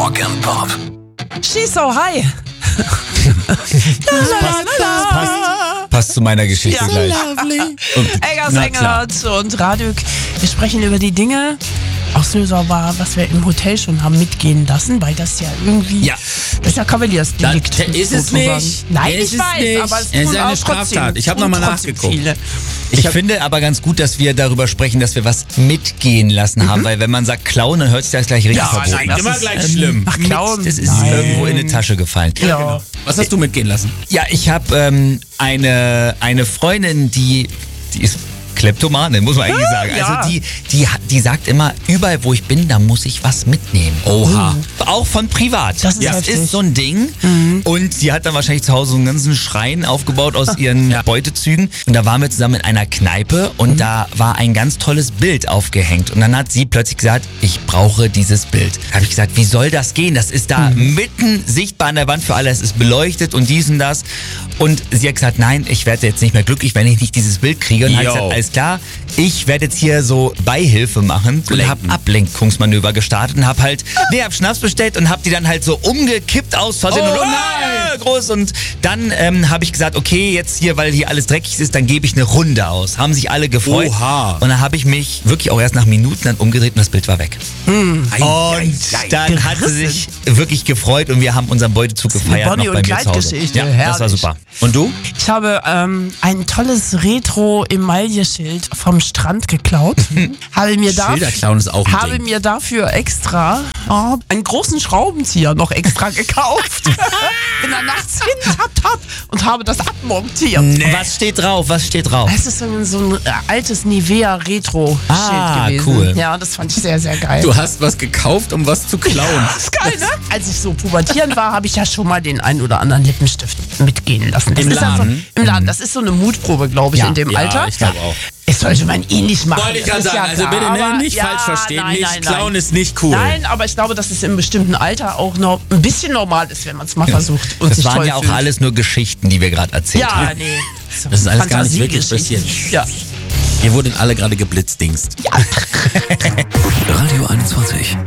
Rock'n'Pop. She's so high. Passt zu meiner Geschichte Ja. gleich. Eggers Na klar. Engelhardt und Raduk. Wir sprechen über die Dinge. Auslöser war, was wir im Hotel schon haben mitgehen lassen, weil das ja irgendwie, Ja. das ist ja Kavaliersdelikt. Ist es sozusagen. nicht. Nein, Ist ich es weiß, nicht. aber es Es tun ist eine auch Straftat. trotzdem, Ich hab tun noch mal trotzdem nachgeguckt. viele. Ich finde aber ganz gut, dass wir darüber sprechen, dass wir was mitgehen lassen haben, weil wenn man sagt klauen, dann hört sich das gleich richtig verboten nein, an. das Immer ist, gleich schlimm. Ach, klauen. Das ist Nein. irgendwo in eine Tasche gefallen. Ja. Was hast du mitgehen lassen? Ja, ich habe eine Freundin, die ist Kleptomane, muss man eigentlich sagen. ja. Also die sagt immer, überall wo ich bin, da muss ich was mitnehmen. Oha. Auch von privat. Das ist das heftig. ist so ein Ding. Und sie hat dann wahrscheinlich zu Hause so einen ganzen Schrein aufgebaut aus ihren Beutezügen. Und da waren wir zusammen in einer Kneipe und da war ein ganz tolles Bild aufgehängt. Und dann hat sie plötzlich gesagt, ich brauche dieses Bild. Da habe ich gesagt, wie soll das gehen? Das ist da mitten sichtbar an der Wand für alle. Es ist beleuchtet und dies und das. Und sie hat gesagt, nein, ich werde jetzt nicht mehr glücklich, wenn ich nicht dieses Bild kriege. Und dann hat gesagt, alles klar, ich werde jetzt hier so Beihilfe machen und habe Ablenkungsmanöver gestartet und habe hab Schnaps bestellt und habe die dann halt so umgekippt aus Versehen und groß. Und dann habe ich gesagt, okay, jetzt hier, weil hier alles dreckig ist, dann gebe ich eine Runde aus. Haben sich alle gefreut. Oha. Und dann habe ich mich wirklich auch erst nach Minuten dann umgedreht und das Bild war weg. Und dann hat sie sich wirklich gefreut und wir haben unseren Beutezug gefeiert Bonnie noch bei und mir zu Hause. Clyde-Geschichte, Ja, das war herrlich. super. Und du? Ich habe ein tolles Retro-Emaille-Schild vom Strand geklaut. Schilderklauen ist auch ein Habe Ding. mir dafür extra einen großen Schraubenzieher noch extra gekauft. Bin dann nachts hin, und habe das abmontiert. Was steht drauf? Was steht drauf? Es ist so ein altes Nivea-Retro-Schild gewesen. Cool. Ja, das fand ich sehr, sehr geil. Du hast was gekauft, um was zu klauen. Das ist geil, ne? Als ich so pubertierend war, habe ich ja schon mal den einen oder anderen Lippenstift mitgehen lassen. Das Im ist ja Laden? So, im Laden. Das ist so eine Mutprobe, glaube ich, in dem Alter. ich glaube auch. Es sollte man eh nicht machen. Wollte ich das gerade ist sagen, ja also klar. bitte Aber nicht falsch verstehen. Nein, Nicht nein, klauen nein. ist nicht cool. Nein, aber ich glaube, dass es im bestimmten Alter auch noch ein bisschen normal ist, wenn man es mal versucht und Das sich waren toll ja auch fühlt. alles nur Geschichten, die wir gerade erzählt Ja, haben. nee. So Das ist alles gar nicht wirklich passiert. Fantasiegeschichten. Ja. Ihr wurden alle gerade geblitzdingst. Radio 21.